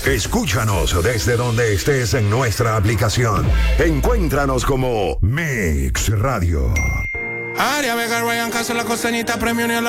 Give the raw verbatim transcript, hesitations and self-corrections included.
Escúchanos desde donde estés en nuestra aplicación. Encuéntranos como Mix Radio. Aria Vega, Ryan Castro, la costeñita, premio Unión.